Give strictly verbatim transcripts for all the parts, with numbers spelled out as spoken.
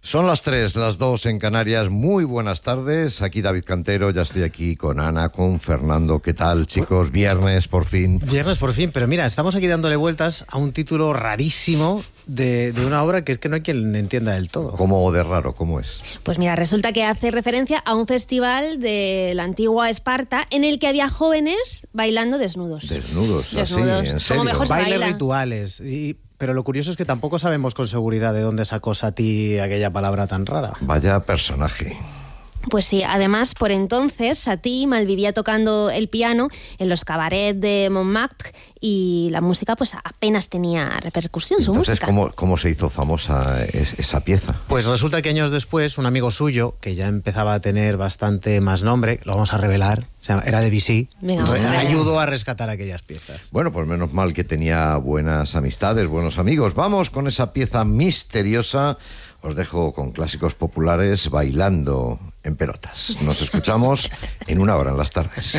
Son las tres, las dos en Canarias. Muy buenas tardes. Aquí David Cantero, ya estoy aquí con Ana, con Fernando. ¿Qué tal, chicos? Viernes, por fin. Viernes, por fin. Pero mira, estamos aquí dándole vueltas a un título rarísimo de, de una obra que es que no hay quien entienda del todo. ¿Cómo de raro? ¿Cómo es? Pues mira, resulta que hace referencia a un festival de la antigua Esparta en el que había jóvenes bailando desnudos. Desnudos, Desnudos. así, en serio. Como mejor se Bailes baila. rituales. Y, pero lo curioso es que tampoco sabemos con seguridad de dónde sacó Satie aquella palabra tan rara. Vaya personaje. Pues sí, además, por entonces, Satie malvivía tocando el piano en los cabarets de Montmartre y la música pues apenas tenía repercusión, su Entonces, música. ¿cómo, ¿cómo se hizo famosa es, esa pieza? Pues resulta que años después, un amigo suyo, que ya empezaba a tener bastante más nombre, lo vamos a revelar, se llama, era Debussy, Venga, vamos a ver. ayudó a rescatar aquellas piezas. Bueno, pues menos mal que tenía buenas amistades, buenos amigos. Vamos con esa pieza misteriosa. Os dejo con clásicos populares bailando en pelotas. Nos escuchamos en una hora en las tardes.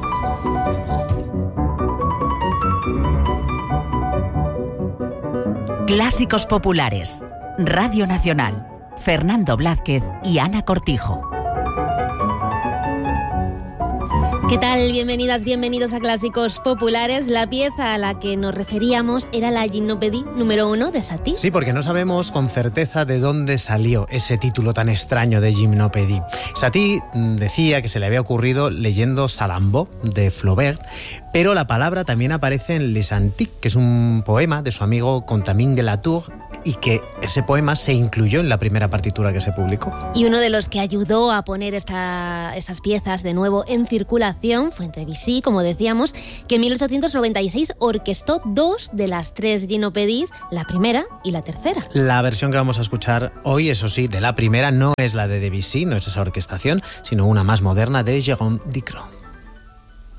Clásicos populares. Radio Nacional. Fernando Blázquez y Ana Cortijo. ¿Qué tal? Bienvenidas, bienvenidos a Clásicos Populares. La pieza a la que nos referíamos era la Gymnopédie número uno de Satie. Sí, porque no sabemos con certeza de dónde salió ese título tan extraño de Gymnopédie. Satie decía que se le había ocurrido leyendo Salammbô de Flaubert, pero la palabra también aparece en Les Antiques, que es un poema de su amigo Contamine de la Tour, y que ese poema se incluyó en la primera partitura que se publicó. Y uno de los que ayudó a poner esta, esas piezas de nuevo en circulación fue Debussy, como decíamos, que en mil ochocientos noventa y seis orquestó dos de las tres Gymnopédies, la primera y la tercera. La versión que vamos a escuchar hoy, eso sí, de la primera, no es la de Debussy, no es esa orquestación, sino una más moderna de Jérôme Dicrot.